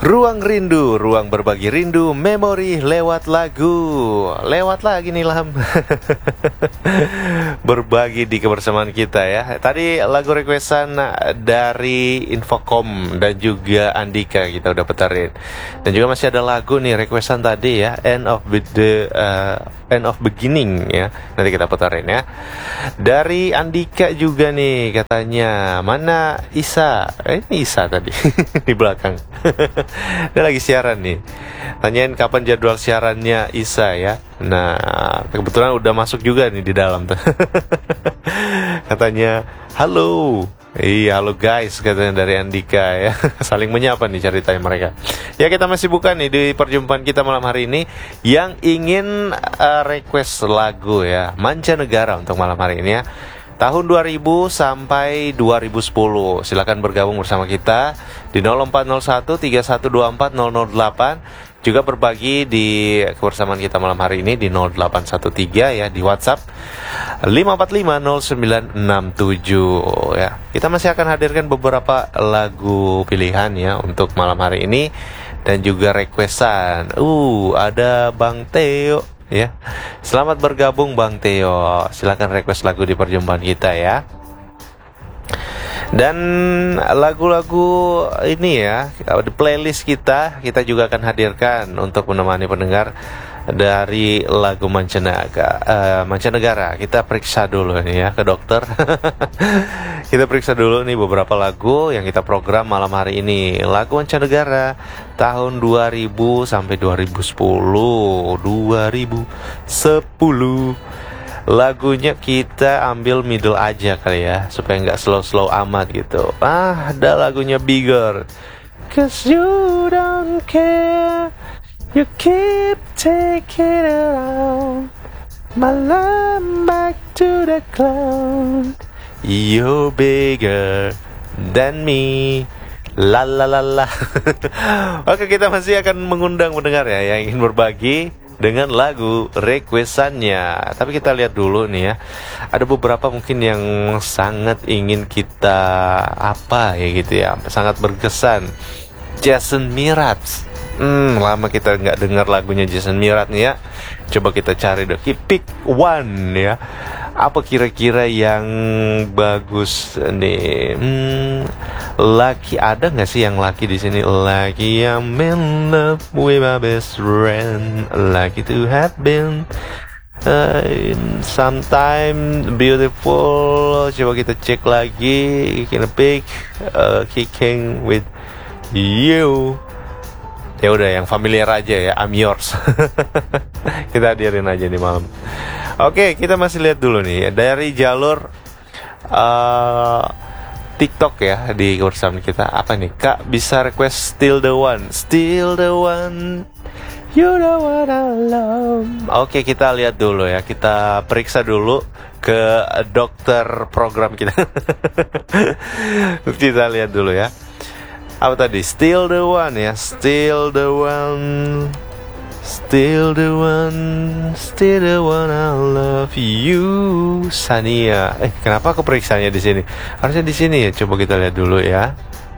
Ruang rindu, ruang berbagi rindu, memori lewat lagu. Lewat lagi nih Ilham. Berbagi di kebersamaan kita ya. Tadi lagu requestan dari Infocom dan juga Andika kita udah putarin. Dan juga masih ada lagu nih requestan tadi ya, End of Beginning ya. Nanti kita putarin ya. Dari Andika juga nih katanya, mana Isa? Ini Isa tadi di belakang. Dia lagi siaran nih. Tanyain kapan jadwal siarannya Isa ya. Nah, kebetulan udah masuk juga nih di dalam tuh. Katanya, halo. Iya, halo guys, katanya dari Andika ya. Saling menyapa nih ceritanya mereka. Ya, kita masih buka nih di perjumpaan kita malam hari ini. Yang ingin request lagu ya, mancanegara untuk malam hari ini ya, tahun 2000 sampai 2010. Silakan bergabung bersama kita di 0401 3124 008. Juga berbagi di kebersamaan kita malam hari ini di 0813 ya, di WhatsApp 5450967 ya. Kita masih akan hadirkan beberapa lagu pilihan ya untuk malam hari ini dan juga requestan. Ada Bang Theo ya. Selamat bergabung Bang Theo. Silakan request lagu di perjumpaan kita ya. Dan lagu-lagu ini ya, di playlist kita juga akan hadirkan untuk menemani pendengar dari lagu mancanegara. Kita periksa dulu nih ya ke dokter. Kita periksa dulu nih beberapa lagu yang kita program malam hari ini. Lagu mancanegara tahun 2000 sampai 2010. Lagunya kita ambil middle aja kali ya, supaya nggak slow-slow amat gitu. Ada lagunya Bigger, 'Cause you don't care, you keep taking it around, my love back to the cloud, you're bigger than me. La la la la. Oke, kita masih akan mengundang pendengar ya yang ingin berbagi dengan lagu requestannya. Tapi kita lihat dulu nih ya. Ada beberapa mungkin yang sangat ingin kita sangat berkesan. Jason Mraz. Lama kita nggak dengar lagunya Jason Mraz nih ya. Coba kita cari deh. Pick one ya. Apa kira-kira yang bagus nih? Lucky, ada nggak sih yang lucky di sini? Lucky I'm in love with my best friend. Lucky to have been sometime beautiful. Coba kita cek lagi. Kita pick Kicking with you. Ya udah, yang familiar aja ya, I'm yours. Kita hadirin aja nih malam. Oke, kita masih lihat dulu nih dari jalur TikTok ya di kebersamaan kita. Apa nih? Kak bisa request Still the One. Still the one, you the one I love. Oke, kita lihat dulu ya. Kita periksa dulu ke dokter program kita. Kita lihat dulu ya. Apa tadi? Still the one ya. Still the one, still the one, still the one I love you. Sania. Kenapa aku periksanya di sini? Harusnya di sini ya. Coba kita lihat dulu ya.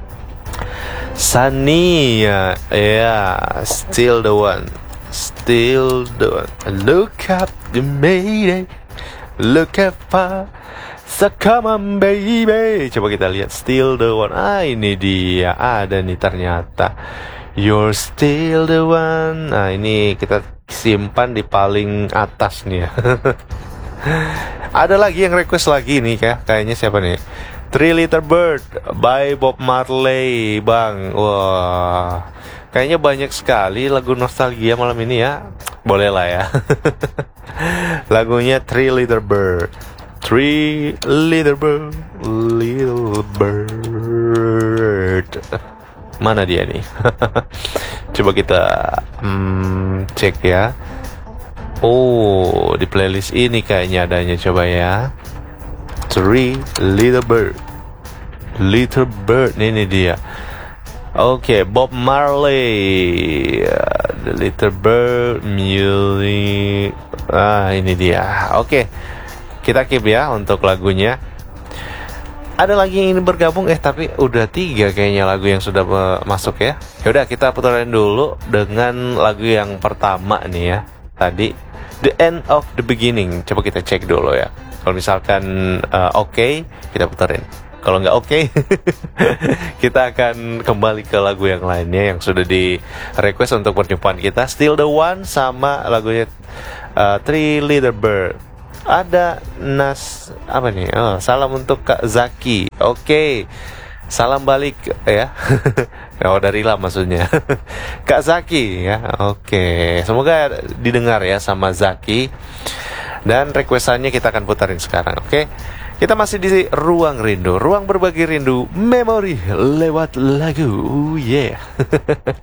Sania. Ya, still the one. Still the one. Look up the mayday. Look up far. So come on baby. Coba kita lihat Still the one. Ini dia. Ada nih ternyata. You're still the one. Nah, ini kita simpan di paling atas nih ya. Ada lagi yang request lagi nih kayaknya siapa nih? Three Little Bird by Bob Marley, Bang. Wah, kayaknya banyak sekali lagu nostalgia malam ini ya. Boleh lah ya. Lagunya Three Little Bird. Three Little Bird, Little Bird. Mana dia nih? Coba kita cek ya. Di playlist ini kayaknya adanya. Coba ya. Three Little Bird, Little Bird. Ini dia. Oke, Bob Marley, The Little Bird Music. Ini dia. Oke, kita keep ya untuk lagunya. ada lagi yang ingin bergabung tapi udah 3 kayaknya lagu yang sudah masuk ya. Yaudah kita puterin dulu dengan lagu yang pertama nih ya. Tadi The End of the Beginning. Coba kita cek dulu ya. Kalau misalkan oke, kita puterin. Kalau nggak oke, kita akan kembali ke lagu yang lainnya yang sudah di request untuk perjumpaan kita. Still the One sama lagunya Three Little Bird. Ada apa nih? Salam untuk Kak Zaki. Oke. Salam balik ya. Dari lah maksudnya. Kak Zaki ya. Oke. Semoga didengar ya sama Zaki. Dan requestannya kita akan putarin sekarang. Oke. Kita masih di Ruang Rindu. Ruang berbagi rindu, memori lewat lagu. Yeah.